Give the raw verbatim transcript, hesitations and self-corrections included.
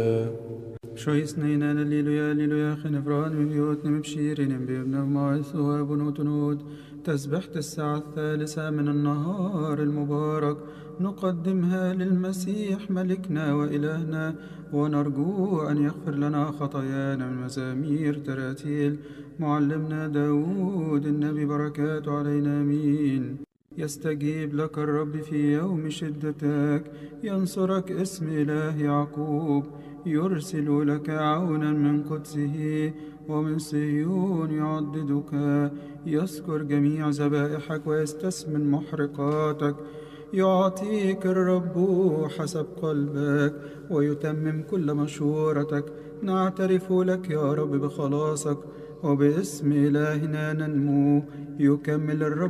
شويس نينان الليلويا الليلويا خنفران بيوتنا مبشيرين بيبنا بمعيث وابن تنود تسبحت الساعة الثالثة من النهار المبارك نقدمها للمسيح ملكنا وإلهنا ونرجو أن يغفر لنا خطايانا من مزامير تراتيل معلمنا داود النبي بركاته علينا آمين. يستجيب لك الرب في يوم شدتك، ينصرك اسم إله يعقوب، يرسل لك عونا من قدسه ومن صهيون يعضدك، يذكر جميع ذبائحك ويستثمن محرقاتك. يعطيك الرب حسب قلبك ويتمم كل مشورتك. نعترف لك يا رب بخلاصك وباسم إلهنا ننمو. يكمل الرب